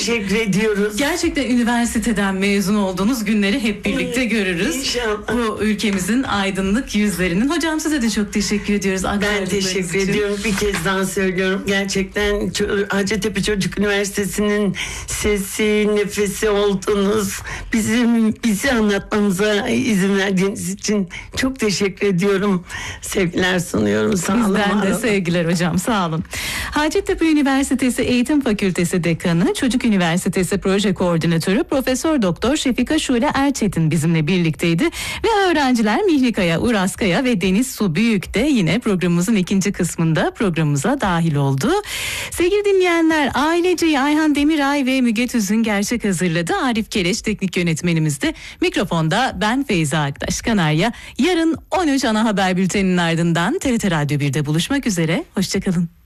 teşekkür ediyoruz. Gerçekten üniversiteden mezun olduğunuz günleri hep birlikte görürüz. İnşallah. Bu ülkemizin aydınlık yüzlerinin. Hocam size de çok teşekkür ediyoruz. Ben teşekkür ediyorum. Bir kez daha söylüyorum. Gerçekten Hacettepe Çocuk Üniversitesi'nin sesi, nefesi oldunuz. Bizi anlatmamıza izin verdiğiniz için çok teşekkür ediyorum. Sevgiler sunuyorum. Sağ olun. Bizden de sevgiler hocam. Sağ olun. Hacettepe Üniversitesi Eğitim Fakültesi Dekanı, Çocuk Üniversitesi Proje Koordinatörü Profesör Doktor Şefika Şule Erçetin bizimle birlikteydi ve öğrenciler Mihlikaya, Uraskaya ve Deniz Su Büyük de yine programımızın ikinci kısmında programımıza dahil oldu. Sevgili dinleyenler, Ailece'yi Ayhan Demiray ve Müge Tüzün Gerçek hazırladı. Arif Kereç teknik yönetmenimizdi. Mikrofonda ben Feyza Aktaş Kanarya. Yarın 13 ana haber bülteninin ardından TRT Radyo 1'de buluşmak üzere. Hoşçakalın.